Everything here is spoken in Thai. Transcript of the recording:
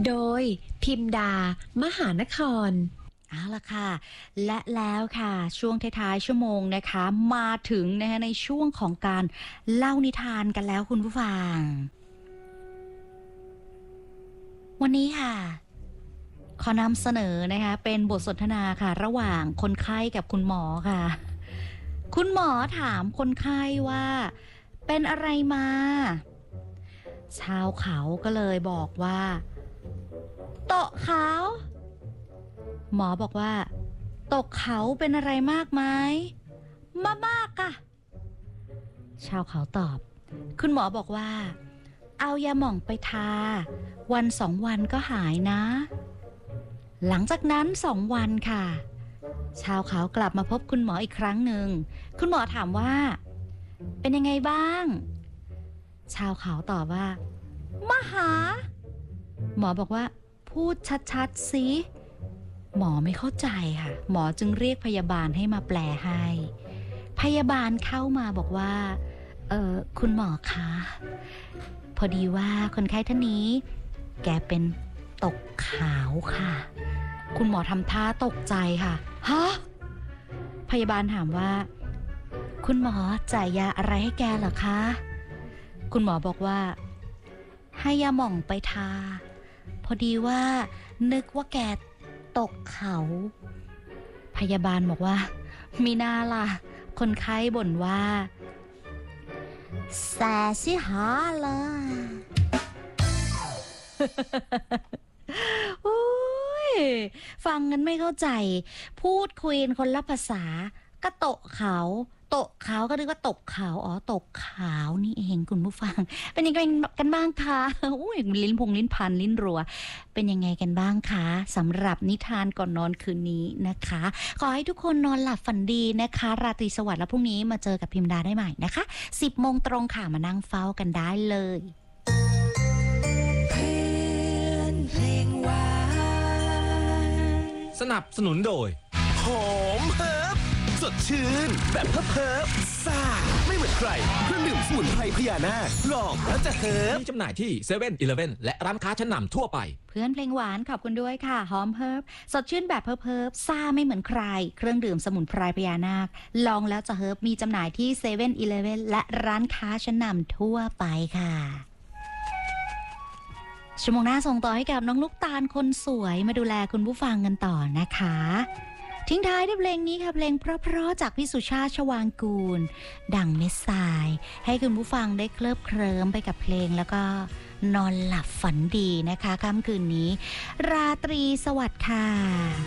โดยพิมดามหานครเอาล่ะค่ะและแล้วค่ะช่วงท้ายๆชั่วโมงนะคะมาถึงนะคะในช่วงของการเล่านิทานกันแล้วคุณผู้ฟังวันนี้ค่ะขอนำเสนอนะคะเป็นบทสนทนาค่ะระหว่างคนไข้กับคุณหมอค่ะคุณหมอถามคนไข้ว่าเป็นอะไรมาชาวเขาก็เลยบอกว่าตกเขาหมอบอกว่าตกเขาเป็นอะไรมากไหมมากๆอะชาวเขาตอบคุณหมอบอกว่าเอายาหม่องไปทาวัน2 วันก็หายนะหลังจากนั้น2 วันค่ะชาวเขากลับมาพบคุณหมออีกครั้งหนึ่งคุณหมอถามว่าเป็นยังไงบ้างชาวเขาตอบว่ามาหาหมอบอกว่าพูดชัดๆสิหมอไม่เข้าใจค่ะหมอจึงเรียกพยาบาลให้มาแปลให้พยาบาลเข้ามาบอกว่าคุณหมอคะพอดีว่าคนไข้ท่านนี้แกเป็นตกขาวค่ะคุณหมอทำท่าตกใจค่ะฮะพยาบาลถามว่าคุณหมอจ่ายยาอะไรให้แกเหรอคะคุณหมอบอกว่าให้ยาหม่องไปทาพอดีว่านึกว่าแกตกเขาพยาบาลบอกว่ามีหน้าล่ะคนไข้บ่นว่าแสสิหาเลยฟังกันไม่เข้าใจพูดคุยคนละภาษาก็โตะเขาก็นึกว่าตกเขาตกขาวนี่เองคุณผู้ฟังเป็นยังไงกันบ้างคะลิ้นพันลิ้นรัวเป็นยังไงกันบ้างคะสำหรับนิทานก่อนนอนคืนนี้นะคะขอให้ทุกคนนอนหลับฝันดีนะคะราตรีสวัสดิ์แล้วพรุ่งนี้มาเจอกับพิมดาได้ใหม่นะคะ 10 โมงตรงค่ะมานั่งเฝ้ากันได้เลยเพื่อนเพลงหวานสนับสนุนโดยหอมเฮิร์บสดชื่นแบบเพิบซ่าไม่เหมือนใครเครื่องดื่มสมุนไพรพญานาคลองแล้วจะเฮิร์บมีจำหน่ายที่เซเว่นอีเลฟเว่นและร้านค้าชั้นนำทั่วไปเพื่อนเพลงหวานขอบคุณด้วยค่ะหอมเฮิร์บสดชื่นแบบเพิบซ่าไม่เหมือนใครเครื่องดื่มสมุนไพรพญานาคลองแล้วจะเฮิร์บมีจำหน่ายที่เซเว่นอีเลฟเว่นและร้านค้าชั้นนำทั่วไปค่ะชั่วโมงหน้าส่งต่อให้กับน้องลูกตาลคนสวยมาดูแลคุณผู้ฟังกันต่อนะคะทิ้งท้ายด้วยเพลงนี้ค่ะเพลงเพราะๆจากพี่สุชาติ ชวางกูลดังเม็ดทรายให้คุณผู้ฟังได้เคลิบเคลิ้มไปกับเพลงแล้วก็นอนหลับฝันดีนะคะค่ำคืนนี้ราตรีสวัสดิ์ค่ะ